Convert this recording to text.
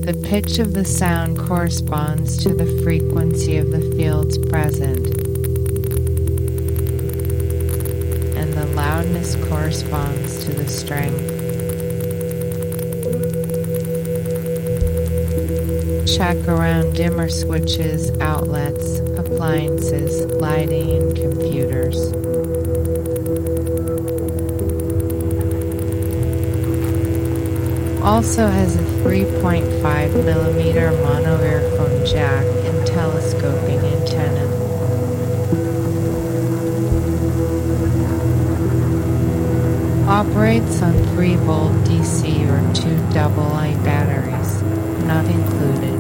The pitch of the sound corresponds to the frequency of the fields present, and the loudness corresponds to the strength. Check around dimmer switches, outlets, appliances, lighting, and computers. Also has a 3.5mm mono earphone jack and telescoping antenna. Operates on 3-volt DC or 2 AA batteries, not included.